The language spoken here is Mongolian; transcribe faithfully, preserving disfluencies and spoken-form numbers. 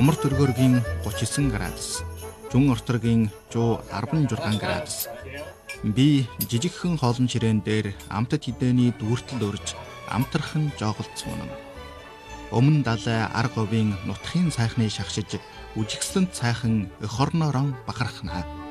Умар төргөргийн гуч девять градус, Жун ортрогийн сто арван шесть градус. Би жижигхэн хоолн ширээн дээр амтд хідээний дүүртэл өрж амтрах нь жооголцсон юм. Өмнө далай арга говийн нутгийн сайхны шахшиж үжигсэлэнт сайхан эх орноорон бахархна.